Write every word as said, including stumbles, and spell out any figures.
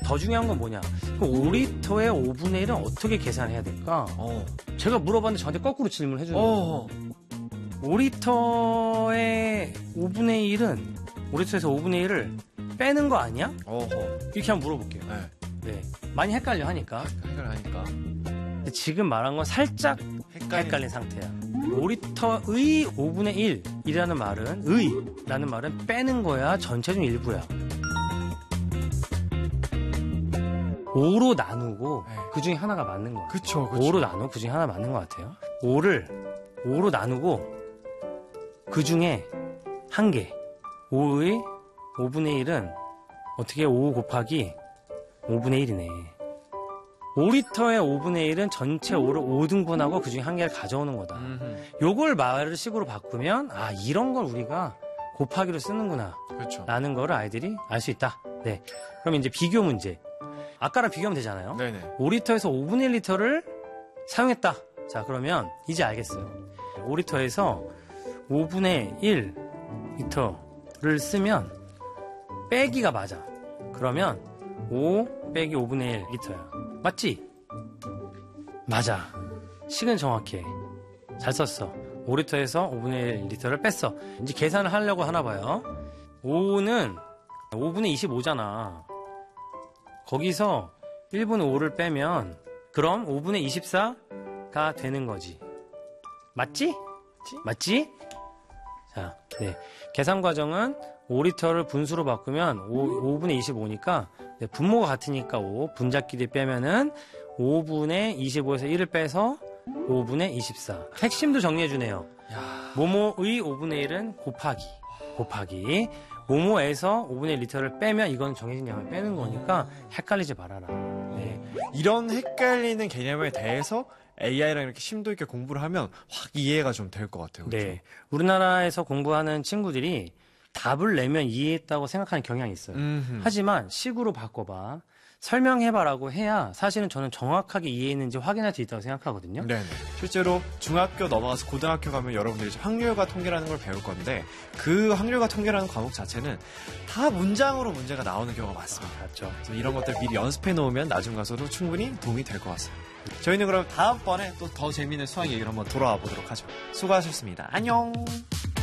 더 중요한 건 뭐냐? 그 오 리터의 오분의 일은 어떻게 계산해야 될까? 어. 제가 물어봤는데 저한테 거꾸로 질문을 해주는 거예요. 어. 오 리터의 오분의 일은 오 리터에서 오분의 일을 빼는 거 아니야? 어허. 이렇게 한번 물어볼게요. 네. 네. 많이 헷갈려 하니까. 해결하니까. 근데 지금 말한 건 살짝 헷갈린, 헷갈린 상태야. 오 리터의 오분의 일이라는 말은, 의라는 말은 빼는 거야, 전체 중 일부야. 오로 나누고 네. 그 중에 하나가 맞는 거야. 그쵸, 그쵸. 오로 나누고 그 중에 하나 맞는 것 같아요. 오를 오로 나누고 그 중에 한 개. 오의 오분의 일은 어떻게 오 곱하기 오분의 일이네. 오 리터의 오분의 일은 전체 오를 오 등분하고 그 중에 한 개를 가져오는 거다. 음흠. 요걸 말을 식으로 바꾸면 아 이런 걸 우리가 곱하기로 쓰는구나 그렇죠. 라는 거를 아이들이 알 수 있다. 네. 그럼 이제 비교 문제. 아까랑 비교하면 되잖아요. 네네. 오 리터에서 오분의 일 리터를 사용했다. 자 그러면 이제 알겠어요. 오 리터에서 오분의 일 리터를 쓰면 빼기가 맞아. 그러면 오 빼기 오분의 일 리터야. 맞지? 맞아. 식은 정확해. 잘 썼어. 오 리터에서 오분의 일 리터를 뺐어. 이제 계산을 하려고 하나 봐요. 오는 오분의 이십오잖아. 거기서 일분의 오를 빼면 그럼 오분의 이십사가 되는 거지. 맞지? 맞지? 자, 네. 계산 과정은 오 리터를 분수로 바꾸면 오분의 이십오니까 네, 분모가 같으니까 오, 분자끼리 빼면은 오분의 이십오에서 일을 빼서 오분의 이십사. 핵심도 정리해주네요. 야. 모모의 오분의 일은 곱하기. 곱하기. 모모에서 오분의 일 리터를 빼면 이건 정해진 양을 빼는 거니까 헷갈리지 말아라. 네. 이런 헷갈리는 개념에 대해서 에이아이랑 이렇게 심도 있게 공부를 하면 확 이해가 좀 될 것 같아요. 그렇죠? 네. 우리나라에서 공부하는 친구들이 답을 내면 이해했다고 생각하는 경향이 있어요. 음흠. 하지만 식으로 바꿔봐. 설명해봐라고 해야 사실은 저는 정확하게 이해했는지 확인할 수 있다고 생각하거든요. 네네. 실제로 중학교 넘어가서 고등학교 가면 여러분들이 이제 확률과 통계라는 걸 배울 건데 그 확률과 통계라는 과목 자체는 다 문장으로 문제가 나오는 경우가 많습니다. 아, 맞죠. 그래서 이런 것들 미리 연습해 놓으면 나중 가서도 충분히 도움이 될 것 같습니다. 저희는 그럼 다음번에 또 더 재미있는 수학 얘기를 한번 돌아와 보도록 하죠. 수고하셨습니다. 안녕.